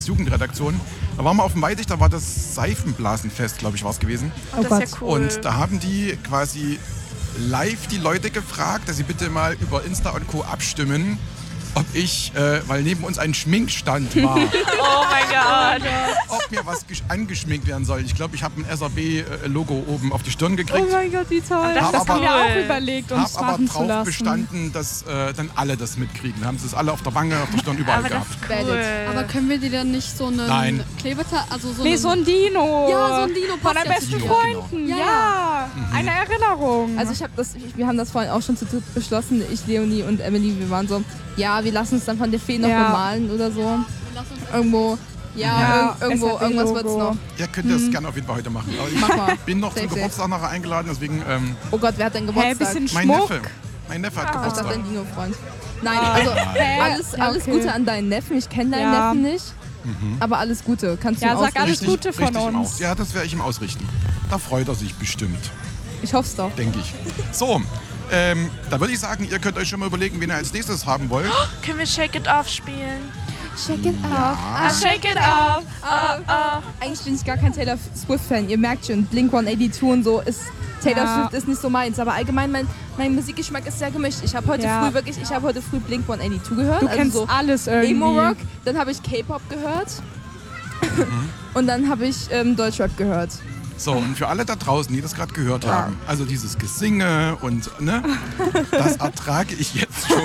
Jugendredaktion. Da waren wir auf dem Weidig, da war das Seifenblasenfest, glaube ich, war es gewesen. Oh Das ist Gott. ja cool. Und da haben die quasi live die Leute gefragt, dass sie bitte mal über Insta und Co. abstimmen, ob ich, weil neben uns ein Schminkstand war, Oh mein Gott. ob mir was angeschminkt werden soll. Ich glaube, ich habe ein SAB-Logo oben auf die Stirn Oh gekriegt. mein Gott, wie toll. Das Das ist haben wir cool. auch überlegt, uns Habe aber machen zu drauf lassen. bestanden, dass dann alle das mitkriegen. Haben sie es alle auf der Wange, auf der Stirn, überall Aber das gehabt. ist cool. Aber können wir dir dann nicht so einen Nein. Klebeteil, also so Nee, einen, so ein Dino. Ja, so ein Dino Von passt den ja besten zu dir. Freunden. Genau. Ja. Eine Erinnerung. Also wir haben das vorhin auch schon zu dritt beschlossen, ich, Leonie und Emily, wir waren so, ja, wir lassen uns dann von der Fee noch Ja. bemalen oder so. Lass uns Irgendwo, Ja, irgendwo, SAP irgendwas Logo. wird's noch. Ihr könnt das gerne auf jeden Fall heute machen. Aber Mach mal. ich bin noch zum Safe, Geburtstag nachher eingeladen, deswegen Oh Gott, wer hat denn Hä, Geburtstag? bisschen mein Schmuck. Neffe. Mein Neffe hat Ich dachte, Geburtstag. dein Dino-Freund. Nein, also alles Ja, okay. Gute an deinen Neffen. Ich kenne deinen Ja. Neffen nicht, aber alles Gute. Kannst du Ja, ihm sag ausrichten. alles Gute von richtig ihm uns. aus. Ja, das werde ich ihm ausrichten. Da freut er sich bestimmt, Ich hoff's doch. denke ich. So, da würde ich sagen, ihr könnt euch schon mal überlegen, wen ihr als nächstes haben wollt. Können wir Shake It Off spielen? Shake it off. Shake It Off. Eigentlich bin ich gar kein Taylor Swift-Fan. Ihr merkt schon, Blink-182 und so ist... Taylor Ja. Swift ist nicht so meins, aber allgemein mein Musikgeschmack ist sehr gemischt. Ich habe heute Ja. früh Blink-182 gehört. Du kennst also so alles irgendwie. Emo-Rock, dann habe ich K-Pop gehört und dann habe ich Deutschrap gehört. So, und für alle da draußen, die das gerade gehört haben, also dieses Gesinge und, ne, das ertrage ich jetzt schon.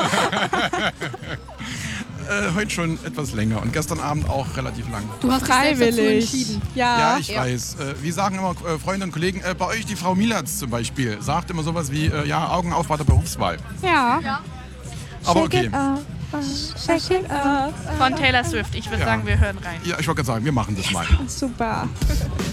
Heute schon etwas länger und gestern Abend auch relativ lang. Du hast dich selbst dazu Freiwillig. entschieden. Ja, Ja. ich weiß. Wie sagen immer Freunde und Kollegen, bei euch die Frau Mielatz zum Beispiel, sagt immer sowas wie, ja, Augen auf bei der Berufswahl. Ja. Aber okay. Shake it off. Von Taylor Swift. Ich würde Ja. sagen, wir hören rein. Ja, ich wollte gerade sagen, wir machen das mal. Super.